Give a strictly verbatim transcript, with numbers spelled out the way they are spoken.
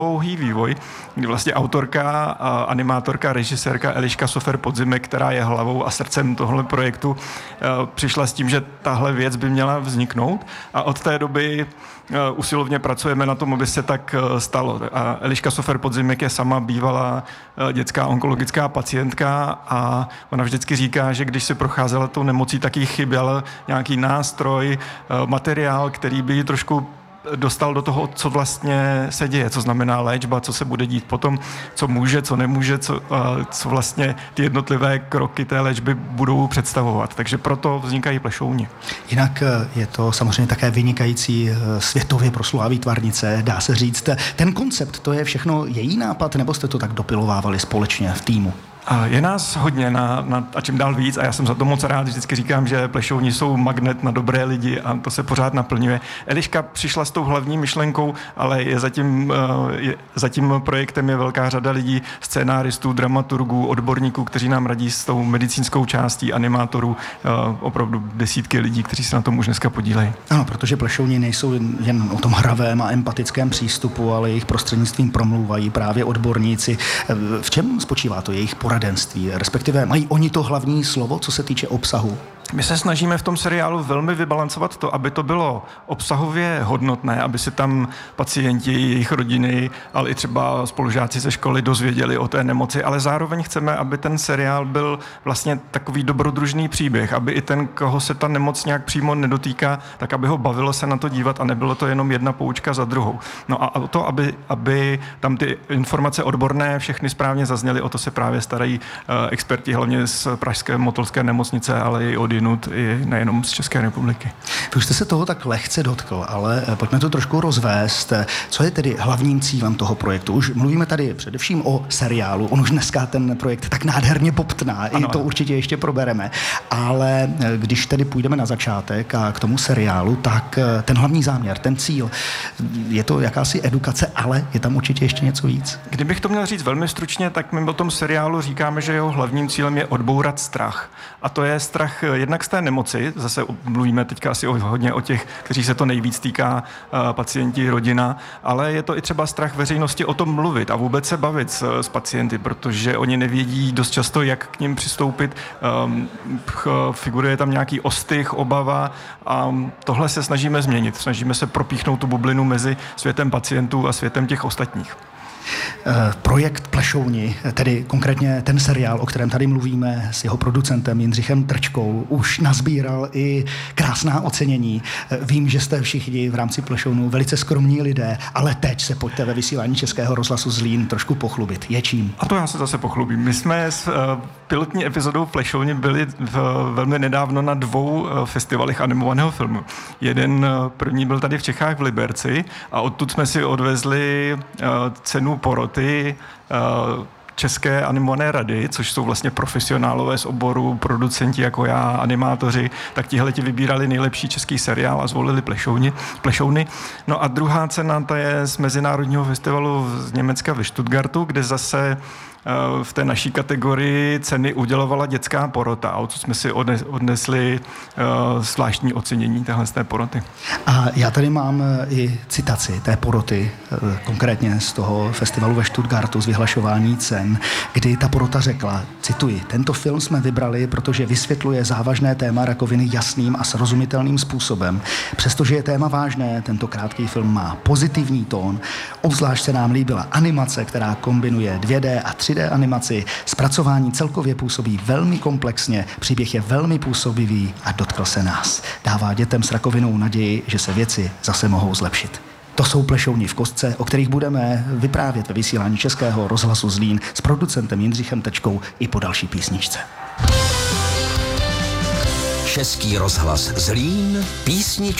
dlouhý vývoj, kdy vlastně autorka, animátorka, režisérka Eliška Sofer Podzimek, která je hlavou a srdcem tohle projektu, přišla s tím, že tahle věc by měla vzniknout a od té doby usilovně pracujeme na tom, aby se tak stalo. A Eliška Sofer Podzimek je sama bývalá dětská onkologická pacientka a ona vždycky říká, že když se procházela tou nemocí, tak jí chyběl nějaký nástroj, materiál, který by ji trošku dostal do toho, co vlastně se děje, co znamená léčba, co se bude dít potom, co může, co nemůže, co, co vlastně ty jednotlivé kroky té léčby budou představovat. Takže proto vznikají plešouni. Jinak je to samozřejmě také vynikající světově proslulá výtvarnice, dá se říct. Ten koncept, to je všechno její nápad, nebo jste to tak dopilovávali společně v týmu? Je nás hodně na, na, a čím dál víc a já jsem za to moc rád, vždycky říkám, že plešouni jsou magnet na dobré lidi a to se pořád naplňuje. Eliška přišla s tou hlavní myšlenkou, ale je zatím, je, za tím projektem je velká řada lidí, scénáristů, dramaturgů, odborníků, kteří nám radí s tou medicínskou částí, animátorů, opravdu desítky lidí, kteří se na tom už dneska podílejí. Ano, protože plešouni nejsou jen o tom hravém a empatickém přístupu, ale jejich prostřednictvím promlouvají právě odborníci. V čem spočívá to jejich poradenství, respektive mají oni to hlavní slovo, co se týče obsahu? My se snažíme v tom seriálu velmi vybalancovat to, aby to bylo obsahově hodnotné, aby si tam pacienti, jejich rodiny, ale i třeba spolužáci ze školy dozvěděli o té nemoci, ale zároveň chceme, aby ten seriál byl vlastně takový dobrodružný příběh, aby i ten, koho se ta nemoc nějak přímo nedotýká, tak aby ho bavilo se na to dívat a nebylo to jenom jedna poučka za druhou. No a o to, aby, aby tam ty informace odborné všechny správně zazněly, o to se právě starají uh, experti, hlavně z pražské motolské nemocnice, ale i od i nejenom z České republiky. Vy už jste se toho tak lehce dotkl, ale pojďme to trošku rozvést. Co je tedy hlavním cílem toho projektu? Už mluvíme tady především o seriálu. On už dneska ten projekt tak nádherně poptná, ano, i to určitě ještě probereme. Ale když tedy půjdeme na začátek a k tomu seriálu, tak ten hlavní záměr, ten cíl, je to jakási edukace, ale je tam určitě ještě něco víc. Kdybych to měl říct velmi stručně, tak my o tom seriálu říkáme, že jeho hlavním cílem je odbourat strach. A to je strach jednak z té nemoci, zase mluvíme teďka asi o, hodně o těch, kteří se to nejvíc týká, uh, pacienti, rodina, ale je to i třeba strach veřejnosti o tom mluvit a vůbec se bavit s, s pacienty, protože oni nevědí dost často, jak k nim přistoupit. Um, figuruje tam nějaký ostych, obava a tohle se snažíme změnit. Snažíme se propíchnout tu bublinu mezi světem pacientů a světem těch ostatních. Projekt Plešouni, tedy konkrétně ten seriál, o kterém tady mluvíme s jeho producentem Jindřichem Trčkou, už nazbíral i krásná ocenění. Vím, že jste všichni v rámci Plešounů velice skromní lidé, ale teď se pojďte ve vysílání Českého rozhlasu Zlín trošku pochlubit. Je čím? A to já se zase pochlubím. My jsme s uh, pilotní epizodou Plešouni byli v, velmi nedávno na dvou uh, festivalech animovaného filmu. Jeden uh, první byl tady v Čechách v Liberci a odtud jsme si odvezli uh, cenu poroty uh, České animované rady, což jsou vlastně profesionálové z oboru, producenti jako já, animátoři, tak tihleti vybírali nejlepší český seriál a zvolili Plešouni, Plešouny. No a druhá cena, ta je z Mezinárodního festivalu z Německa ve Stuttgartu, kde zase v té naší kategorii ceny udělovala dětská porota, o co jsme si odnesli uh, zvláštní ocenění téhle z té poroty. A já tady mám i citaci té poroty, konkrétně z toho festivalu ve Stuttgartu z vyhlašování cen, kdy ta porota řekla, cituji, tento film jsme vybrali, protože vysvětluje závažné téma rakoviny jasným a srozumitelným způsobem. Přestože je téma vážné, tento krátký film má pozitivní tón. Obzvlášť se nám líbila animace, která kombinuje dvě dé a tři dé animaci. Zpracování celkově působí velmi komplexně, příběh je velmi působivý a dotkl se nás. Dává dětem s rakovinou naději, že se věci zase mohou zlepšit. To jsou Plešouni v kostce, o kterých budeme vyprávět ve vysílání Českého rozhlasu Zlín s producentem Jindřichem Trčkou i po další písničce. Český rozhlas Zlín, písnička